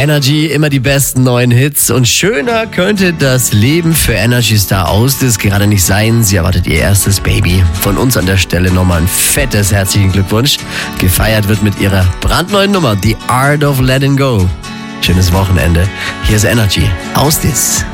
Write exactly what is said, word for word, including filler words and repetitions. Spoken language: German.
Energy, immer die besten neuen Hits. Und schöner könnte das Leben für Energy Star Austis gerade nicht sein. Sie erwartet ihr erstes Baby. Von uns an der Stelle nochmal ein fettes herzlichen Glückwunsch. Gefeiert wird mit ihrer brandneuen Nummer, The Art of Letting Go. Schönes Wochenende. Hier ist Energy Austis.